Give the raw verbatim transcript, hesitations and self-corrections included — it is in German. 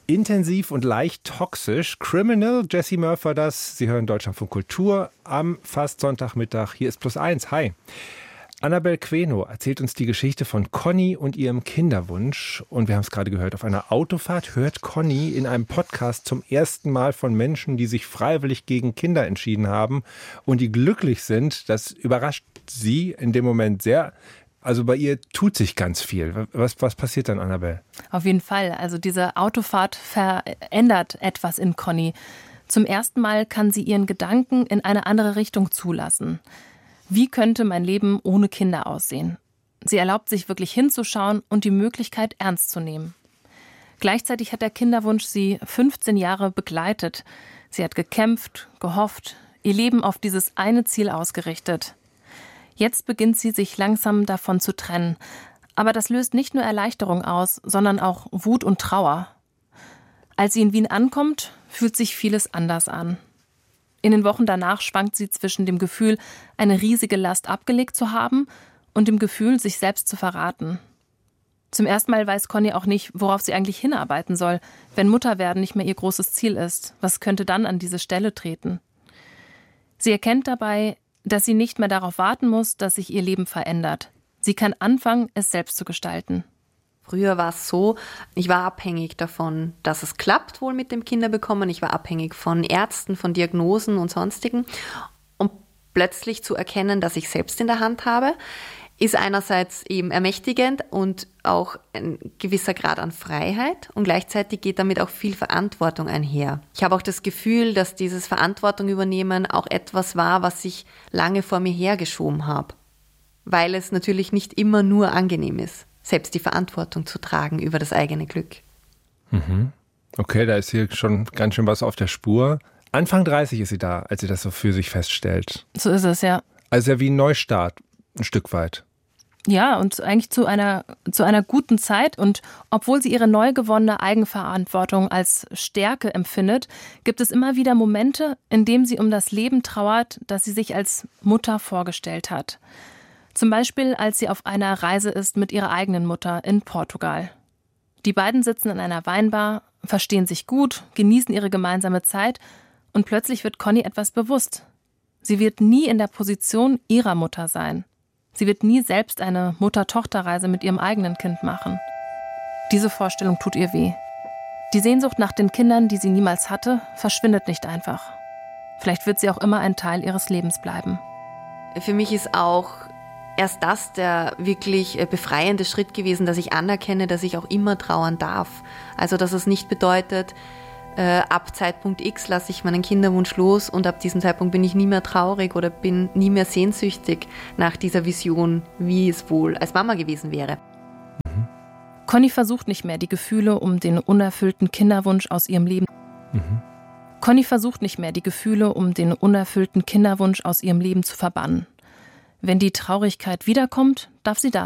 Intensiv und leicht toxisch. Criminal, Jessie Murph war das. Sie hören Deutschlandfunk Kultur am fast Sonntagmittag. Hier ist Plus eins. Hi. Annabel Queno erzählt uns die Geschichte von Conny und ihrem Kinderwunsch. Und wir haben es gerade gehört, auf einer Autofahrt hört Conny in einem Podcast zum ersten Mal von Menschen, die sich freiwillig gegen Kinder entschieden haben und die glücklich sind. Das überrascht sie in dem Moment sehr. Also bei ihr tut sich ganz viel. Was, was passiert dann, Annabel? Auf jeden Fall. Also diese Autofahrt verändert etwas in Conny. Zum ersten Mal kann sie ihren Gedanken in eine andere Richtung zulassen. Wie könnte mein Leben ohne Kinder aussehen? Sie erlaubt sich wirklich hinzuschauen und die Möglichkeit ernst zu nehmen. Gleichzeitig hat der Kinderwunsch sie fünfzehn Jahre begleitet. Sie hat gekämpft, gehofft, ihr Leben auf dieses eine Ziel ausgerichtet. Jetzt beginnt sie, sich langsam davon zu trennen. Aber das löst nicht nur Erleichterung aus, sondern auch Wut und Trauer. Als sie in Wien ankommt, fühlt sich vieles anders an. In den Wochen danach schwankt sie zwischen dem Gefühl, eine riesige Last abgelegt zu haben und dem Gefühl, sich selbst zu verraten. Zum ersten Mal weiß Conny auch nicht, worauf sie eigentlich hinarbeiten soll, wenn Mutterwerden nicht mehr ihr großes Ziel ist. Was könnte dann an diese Stelle treten? Sie erkennt dabei, dass sie nicht mehr darauf warten muss, dass sich ihr Leben verändert. Sie kann anfangen, es selbst zu gestalten. Früher war es so, ich war abhängig davon, dass es klappt wohl mit dem Kinderbekommen. Ich war abhängig von Ärzten, von Diagnosen und Sonstigen. Und plötzlich zu erkennen, dass ich selbst in der Hand habe, ist einerseits eben ermächtigend und auch ein gewisser Grad an Freiheit. Und gleichzeitig geht damit auch viel Verantwortung einher. Ich habe auch das Gefühl, dass dieses Verantwortung übernehmen auch etwas war, was ich lange vor mir hergeschoben habe. Weil es natürlich nicht immer nur angenehm ist, selbst die Verantwortung zu tragen über das eigene Glück. Mhm. Okay, da ist hier schon ganz schön was auf der Spur. Anfang dreißig ist sie da, als sie das so für sich feststellt. So ist es, ja. Also ja wie ein Neustart, ein Stück weit. Ja, und eigentlich zu einer, zu einer guten Zeit. Und obwohl sie ihre neu gewonnene Eigenverantwortung als Stärke empfindet, gibt es immer wieder Momente, in denen sie um das Leben trauert, das sie sich als Mutter vorgestellt hat. Zum Beispiel, als sie auf einer Reise ist mit ihrer eigenen Mutter in Portugal. Die beiden sitzen in einer Weinbar, verstehen sich gut, genießen ihre gemeinsame Zeit und plötzlich wird Conny etwas bewusst. Sie wird nie in der Position ihrer Mutter sein. Sie wird nie selbst eine Mutter-Tochter-Reise mit ihrem eigenen Kind machen. Diese Vorstellung tut ihr weh. Die Sehnsucht nach den Kindern, die sie niemals hatte, verschwindet nicht einfach. Vielleicht wird sie auch immer ein Teil ihres Lebens bleiben. Für mich ist auch erst das der wirklich befreiende Schritt gewesen, dass ich anerkenne, dass ich auch immer trauern darf. Also dass es nicht bedeutet, äh, ab Zeitpunkt X lasse ich meinen Kinderwunsch los und ab diesem Zeitpunkt bin ich nie mehr traurig oder bin nie mehr sehnsüchtig nach dieser Vision, wie es wohl als Mama gewesen wäre. Mhm. Conny versucht nicht mehr, die Gefühle um den unerfüllten Kinderwunsch aus ihrem Leben. Mhm. Conny versucht nicht mehr, die Gefühle um den unerfüllten Kinderwunsch aus ihrem Leben zu verbannen. Wenn die Traurigkeit wiederkommt, darf sie da